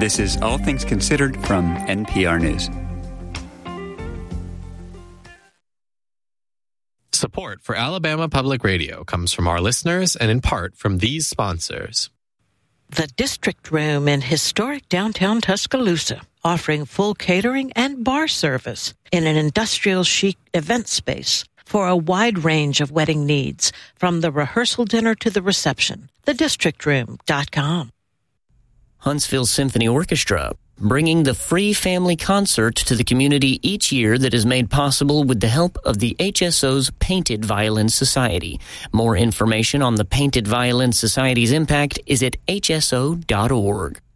This is All Things Considered from NPR News. Support for Alabama Public Radio comes from our listeners and in part from these sponsors. The District Room in historic downtown Tuscaloosa, offering full catering and bar service in an industrial chic event space for a wide range of wedding needs, from the rehearsal dinner to the reception. thedistrictroom.com. Huntsville Symphony Orchestra, bringing the free family concert to the community each year that is made possible with the help of the HSO's Painted Violin Society. More information on the Painted Violin Society's impact is at hso.org.